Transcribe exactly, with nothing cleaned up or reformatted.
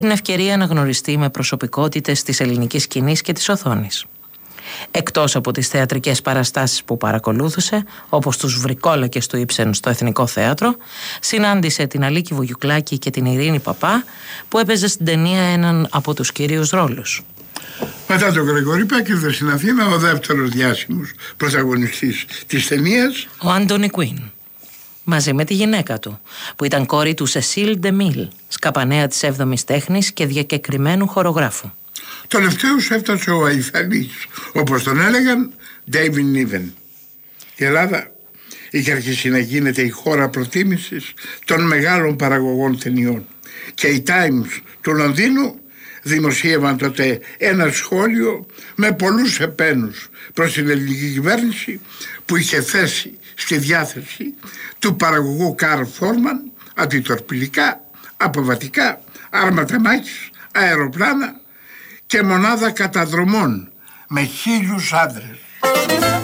την ευκαιρία να γνωριστεί με προσωπικότητες της ελληνικής σκηνής και της οθόνης. Εκτός από τις θεατρικές παραστάσεις που παρακολούθησε, όπως τους Βρικόλακες του Ήψεν στο Εθνικό Θέατρο, συνάντησε την Αλίκη Βουγιουκλάκη και την Ειρήνη Παπά, που έπαιζε στην ταινία έναν από τους κυρίους ρόλους. Μετά τον Γρηγόρη Πέκη ήρθε στην Αθήνα ο δεύτερος διάσημος πρωταγωνιστής της ταινίας, ο Άντονι Κουίν, μαζί με τη γυναίκα του, που ήταν κόρη του Σεσίλ Ντεμίλ, σκαπανέα της έβδομης τέχνης και διακεκριμένου χορογράφου. Τελευταίος έφτασε ο Αϊθαλής, όπως τον έλεγαν, Ντέιβιν Νίβεν. Η Ελλάδα είχε αρχίσει να γίνεται η χώρα προτίμησης των μεγάλων παραγωγών ταινιών και οι Times του Λονδίνου δημοσίευαν τότε ένα σχόλιο με πολλούς επένους προς την ελληνική κυβέρνηση, που είχε θέσει στη διάθεση του παραγωγού Καρλ Φόρμαν αντιτορπιλικά, αποβατικά, άρματα μάχης, αεροπλάνα και μονάδα καταδρομών με χίλιους άντρες.